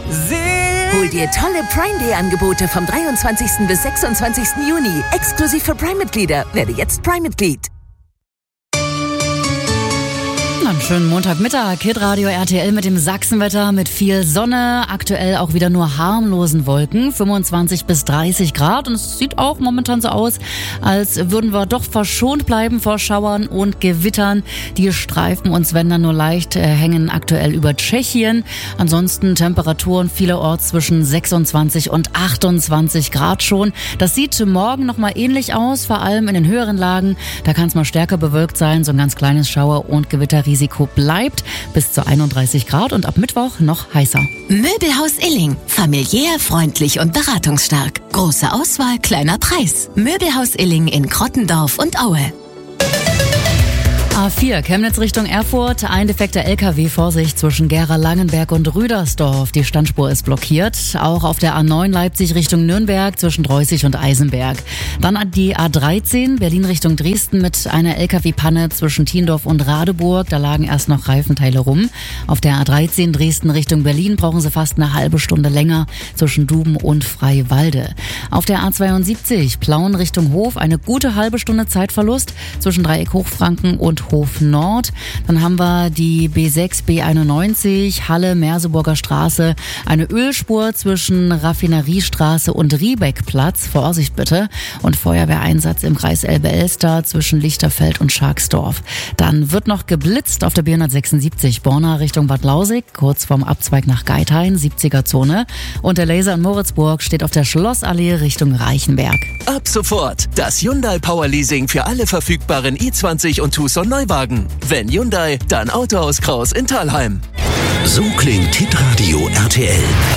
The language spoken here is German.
Hol dir tolle Prime Day Angebote vom 23. bis 26. Juni. Exklusiv für Prime-Mitglieder. Werde jetzt Prime-Mitglied. Einen schönen Montagmittag, Hitradio RTL mit dem Sachsenwetter, mit viel Sonne, aktuell auch wieder nur harmlosen Wolken, 25 bis 30 Grad und es sieht auch momentan so aus, als würden wir doch verschont bleiben vor Schauern und Gewittern. Die streifen uns, wenn dann nur leicht, hängen aktuell über Tschechien. Ansonsten Temperaturen vielerorts zwischen 26 und 28 Grad schon. Das sieht morgen nochmal ähnlich aus, vor allem in den höheren Lagen. Da kann es mal stärker bewölkt sein, so ein ganz kleines Schauer- und Gewitterrisiko bleibt bis zu 31 Grad und ab Mittwoch noch heißer. Möbelhaus Illing. Familiär, freundlich und beratungsstark. Große Auswahl, kleiner Preis. Möbelhaus Illing in Krottendorf und Aue. A4 Chemnitz Richtung Erfurt, ein defekter LKW, Vorsicht zwischen Gera-Langenberg und Rüdersdorf. Die Standspur ist blockiert. Auch auf der A9 Leipzig Richtung Nürnberg zwischen Dreußig und Eisenberg. Dann die A13 Berlin Richtung Dresden mit einer LKW-Panne zwischen Thiendorf und Radeburg. Da lagen erst noch Reifenteile rum. Auf der A13 Dresden Richtung Berlin brauchen sie fast eine halbe Stunde länger zwischen Duben und Freiwalde. Auf der A72 Plauen Richtung Hof eine gute halbe Stunde Zeitverlust zwischen Dreieck Hochfranken und Hof Nord. Dann haben wir die B6, B91, Halle-Merseburger Straße, eine Ölspur zwischen Raffineriestraße und Riebeckplatz. Vorsicht bitte. Und Feuerwehreinsatz im Kreis Elbe-Elster zwischen Lichterfeld und Scharksdorf. Dann wird noch geblitzt auf der B176 Borna Richtung Bad Lausig, kurz vorm Abzweig nach Geithain, 70er-Zone. Und der Laser in Moritzburg steht auf der Schlossallee Richtung Reichenberg. Ab sofort das Hyundai Power Leasing für alle verfügbaren i20 und Tucson Neuwagen. Wenn Hyundai, dann Autohaus Kraus in Thalheim. So klingt Hitradio RTL.